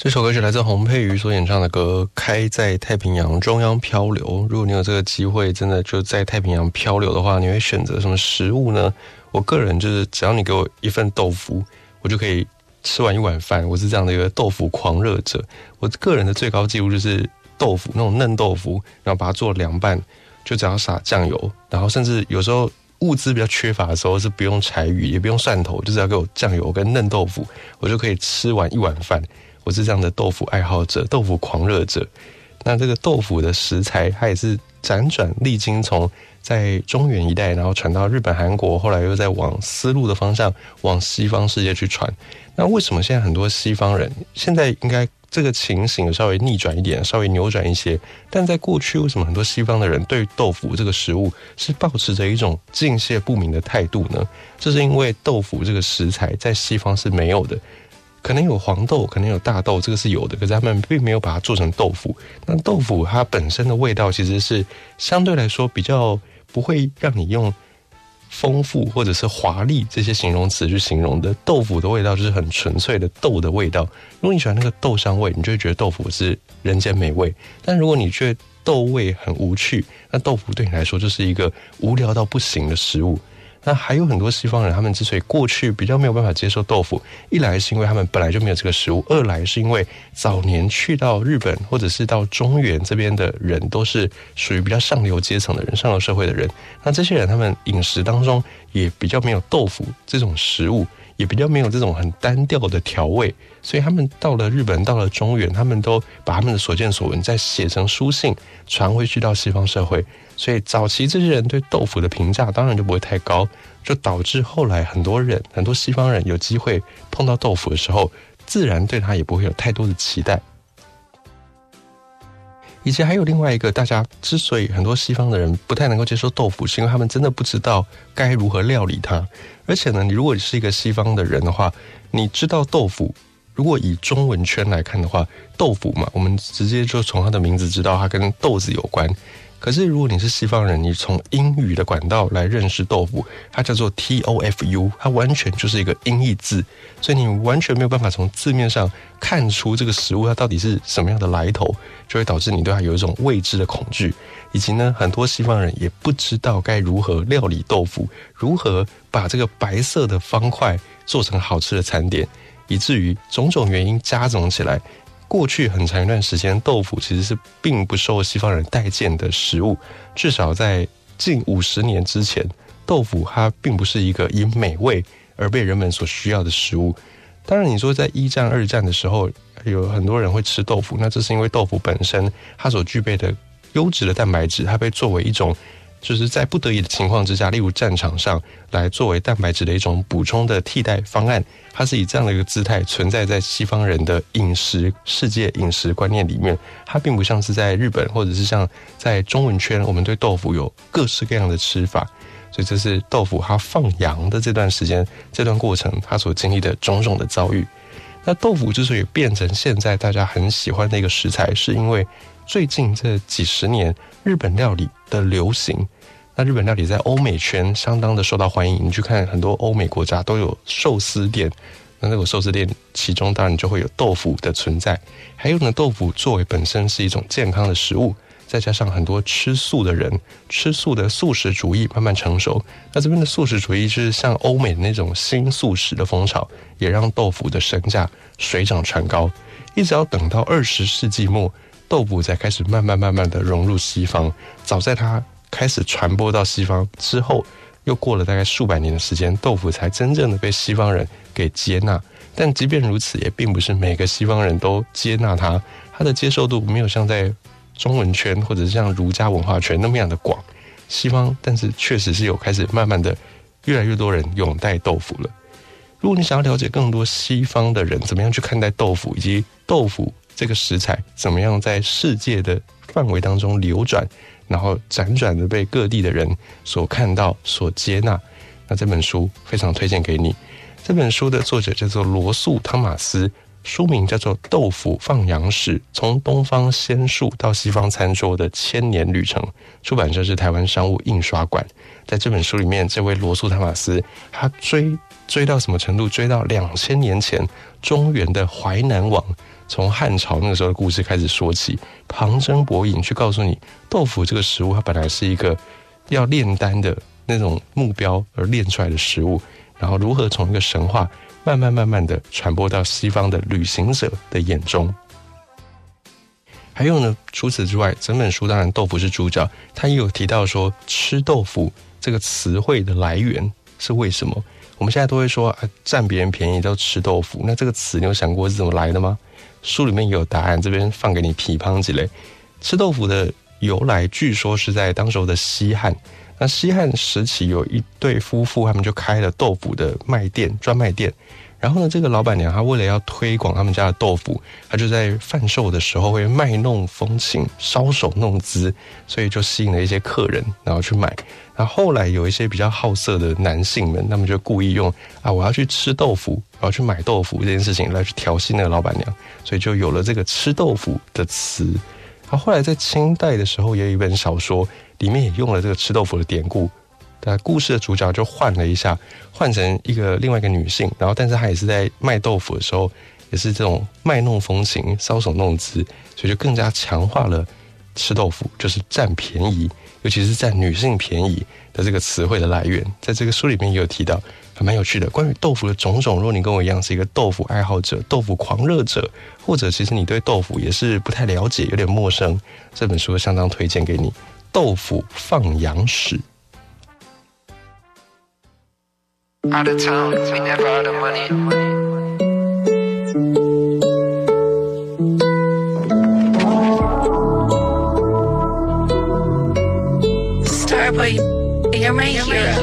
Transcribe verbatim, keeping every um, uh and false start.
这首歌是来自洪佩瑜所演唱的歌《开在太平洋中央漂流》。如果你有这个机会真的就在太平洋漂流的话，你会选择什么食物呢？我个人就是只要你给我一份豆腐，我就可以吃完一碗饭。我是这样的一个豆腐狂热者。我个人的最高纪录就是豆腐，那种嫩豆腐，然后把它做凉拌，就只要撒酱油，然后甚至有时候物资比较缺乏的时候是不用柴鱼也不用蒜头，就只要给我酱油跟嫩豆腐，我就可以吃完一碗饭。我是这样的豆腐爱好者，豆腐狂热者。那这个豆腐的食材它也是辗转历经，从在中原一带然后传到日本韩国，后来又再往丝路的方向往西方世界去传。那为什么现在很多西方人现在应该这个情形稍微逆转一点，稍微扭转一些，但在过去为什么很多西方的人对豆腐这个食物是抱持着一种敬谢不明的态度呢？这是因为豆腐这个食材在西方是没有的，可能有黄豆，可能有大豆，这个是有的，可是他们并没有把它做成豆腐。那豆腐它本身的味道其实是相对来说比较不会让你用丰富或者是华丽这些形容词去形容的。豆腐的味道就是很纯粹的豆的味道。如果你喜欢那个豆香味，你就会觉得豆腐是人间美味。但如果你觉得豆味很无趣，那豆腐对你来说就是一个无聊到不行的食物。那还有很多西方人，他们之所以过去比较没有办法接受豆腐，一来是因为他们本来就没有这个食物，二来是因为早年去到日本或者是到中原这边的人都是属于比较上流阶层的人，上流社会的人。那这些人他们饮食当中也比较没有豆腐这种食物，也比较没有这种很单调的调味，所以他们到了日本，到了中原，他们都把他们的所见所闻再写成书信传回去到西方社会。所以早期这些人对豆腐的评价当然就不会太高，就导致后来很多人很多西方人有机会碰到豆腐的时候，自然对它也不会有太多的期待。以及还有另外一个，大家之所以很多西方的人不太能够接受豆腐，是因为他们真的不知道该如何料理它。而且呢，你如果是一个西方的人的话，你知道豆腐，如果以中文圈来看的话，豆腐嘛，我们直接就从它的名字知道它跟豆子有关。可是如果你是西方人，你从英语的管道来认识豆腐，它叫做 T O F U， 它完全就是一个音译字，所以你完全没有办法从字面上看出这个食物它到底是什么样的来头，就会导致你对它有一种未知的恐惧。以及呢，很多西方人也不知道该如何料理豆腐，如何把这个白色的方块做成好吃的餐点，以至于种种原因加总起来，过去很长一段时间，豆腐其实是并不受西方人待见的食物。至少在近五十年之前，豆腐它并不是一个以美味而被人们所需要的食物。当然你说在一战二战的时候有很多人会吃豆腐，那这是因为豆腐本身它所具备的优质的蛋白质，它被作为一种就是在不得已的情况之下，例如战场上来作为蛋白质的一种补充的替代方案，它是以这样的一个姿态存在在西方人的饮食世界饮食观念里面。它并不像是在日本或者是像在中文圈，我们对豆腐有各式各样的吃法。所以这是豆腐它放洋的这段时间，这段过程它所经历的种种的遭遇。那豆腐之所以变成现在大家很喜欢的一个食材，是因为最近这几十年日本料理的流行。那日本料理在欧美圈相当的受到欢迎，你去看很多欧美国家都有寿司店，那那个寿司店其中当然就会有豆腐的存在。还有呢，豆腐作为本身是一种健康的食物，再加上很多吃素的人，吃素的素食主义慢慢成熟。那这边的素食主义就是像欧美的那种新素食的风潮，也让豆腐的身价水涨船高。一直要等到二十世纪末，豆腐才开始慢慢慢慢的融入西方。早在它开始传播到西方之后，又过了大概数百年的时间，豆腐才真正的被西方人给接纳。但即便如此，也并不是每个西方人都接纳它，它的接受度没有像在中文圈或者是像儒家文化圈那么样的广。西方但是确实是有开始慢慢的越来越多人拥戴豆腐了。如果你想要了解更多西方的人怎么样去看待豆腐，以及豆腐这个食材怎么样在世界的范围当中流转，然后辗转的被各地的人所看到所接纳，那这本书非常推荐给你。这本书的作者叫做罗素·汤马斯，书名叫做《豆腐放洋史：从东方仙树到西方餐桌的千年旅程》，出版社是台湾商务印刷馆。在这本书里面，这位罗素·汤马斯他追追到什么程度？追到两千年前中原的淮南王，从汉朝那个时候的故事开始说起，旁征博引去告诉你，豆腐这个食物它本来是一个要炼丹的那种目标而炼出来的食物，然后如何从一个神话慢慢慢慢的传播到西方的旅行者的眼中。还有呢，除此之外，整本书当然豆腐是主角，他也有提到说吃豆腐这个词汇的来源是为什么。我们现在都会说、啊、占别人便宜都吃豆腐，那这个词你有想过是怎么来的吗？书里面也有答案，这边放给你批判几类。吃豆腐的由来据说是在当时的西汉，那西汉时期有一对夫妇，他们就开了豆腐的卖店，专卖店。然后呢，这个老板娘她为了要推广他们家的豆腐，她就在贩售的时候会卖弄风情，搔首弄姿，所以就吸引了一些客人，然后去买。然后后来有一些比较好色的男性们，他们就故意用啊我要去吃豆腐，我要去买豆腐这件事情来去调戏那个老板娘，所以就有了这个吃豆腐的词。然后后来在清代的时候，也有一本小说里面也用了这个吃豆腐的典故。但故事的主角就换了一下，换成一个另外一个女性，然后但是她也是在卖豆腐的时候，也是这种卖弄风情、搔首弄姿，所以就更加强化了吃豆腐就是占便宜，尤其是占女性便宜的这个词汇的来源。在这个书里面也有提到，还蛮有趣的。关于豆腐的种种，如果你跟我一样是一个豆腐爱好者、豆腐狂热者，或者其实你对豆腐也是不太了解、有点陌生，这本书相当推荐给你，《豆腐放羊史》。 Out of town, we never out of money. Starboy, you're my hero.